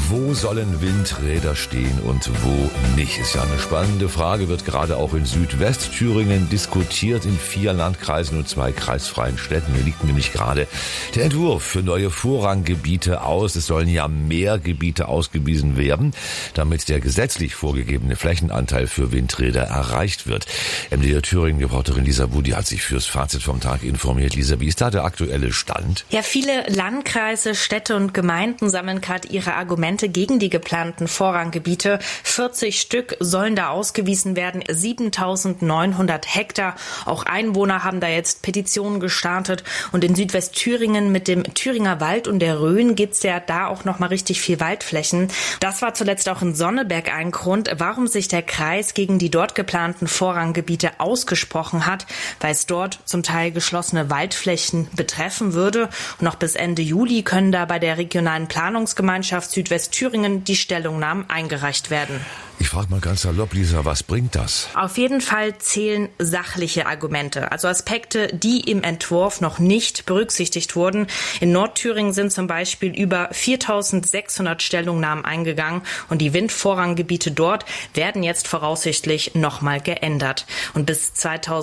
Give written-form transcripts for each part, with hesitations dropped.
Wo sollen Windräder stehen und wo nicht? Ist ja eine spannende Frage, wird gerade auch in Südwestthüringen diskutiert, in 4 Landkreisen und 2 kreisfreien Städten. Hier liegt nämlich gerade der Entwurf für neue Vorranggebiete aus. Es sollen ja mehr Gebiete ausgewiesen werden, damit der gesetzlich vorgegebene Flächenanteil für Windräder erreicht wird. MDR Thüringen-Reporterin Lisa Budi hat sich fürs Fazit vom Tag informiert. Lisa, wie ist da der aktuelle Stand? Ja, viele Landkreise, Städte und Gemeinden sammeln gerade ihre Argumente gegen die geplanten Vorranggebiete. 40 Stück sollen da ausgewiesen werden, 7.900 Hektar. Auch Einwohner haben da jetzt Petitionen gestartet. Und in Südwestthüringen mit dem Thüringer Wald und der Rhön gibt's ja da auch noch mal richtig viel Waldflächen. Das war zuletzt auch in Sonneberg ein Grund, warum sich der Kreis gegen die dort geplanten Vorranggebiete ausgesprochen hat, weil es dort zum Teil geschlossene Waldflächen betreffen würde. Und noch bis Ende Juli können da bei der regionalen Planungsgemeinschaft Südwestthüringen die Stellungnahmen eingereicht werden. Ich frage mal ganz salopp, Lisa, was bringt das? Auf jeden Fall zählen sachliche Argumente, also Aspekte, die im Entwurf noch nicht berücksichtigt wurden. In Nordthüringen sind zum Beispiel über 4.600 Stellungnahmen eingegangen und die Windvorranggebiete dort werden jetzt voraussichtlich nochmal geändert. Und bis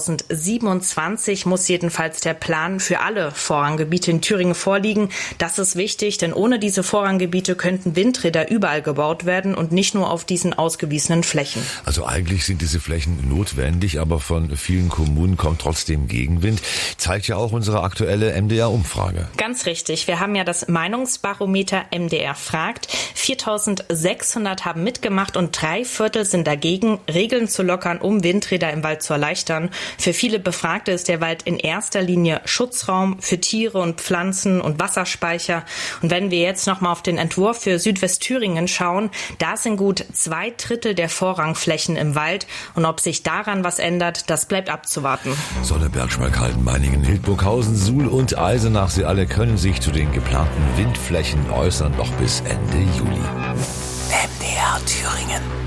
2027 muss jedenfalls der Plan für alle Vorranggebiete in Thüringen vorliegen. Das ist wichtig, denn ohne diese Vorranggebiete könnten Windräder überall gebaut werden und nicht nur auf diesen ausgewiesenen Flächen. Also eigentlich sind diese Flächen notwendig, aber von vielen Kommunen kommt trotzdem Gegenwind. Zeigt ja auch unsere aktuelle MDR-Umfrage. Ganz richtig. Wir haben ja das Meinungsbarometer MDR fragt. 4.600 haben mitgemacht und 3/4 sind dagegen, Regeln zu lockern, um Windräder im Wald zu erleichtern. Für viele Befragte ist der Wald in erster Linie Schutzraum für Tiere und Pflanzen und Wasserspeicher. Und wenn wir jetzt nochmal auf den Entwurf für Südwestthüringen schauen, da sind gut 2/3 der Vorrangflächen im Wald. Und ob sich daran was ändert, das bleibt abzuwarten. Sonneberg, Schmalkalden, Meiningen, Hildburghausen, Suhl und Eisenach, sie alle können sich zu den geplanten Windflächen äußern, noch bis Ende Juli. MDR Thüringen.